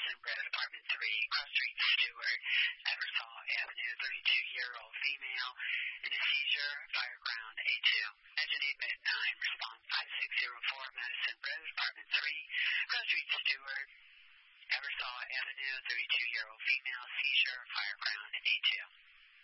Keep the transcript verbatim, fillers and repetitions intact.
Madison Road, Apartment three, Cross Street, Stewart, Eversaw Avenue, thirty-two-year-old female in a seizure, Fireground A two. Engine eight Med nine, response five six zero four, Madison Road, Apartment three, Cross Street, Stewart, Eversaw Avenue, thirty-two-year-old female, seizure, Fireground A two.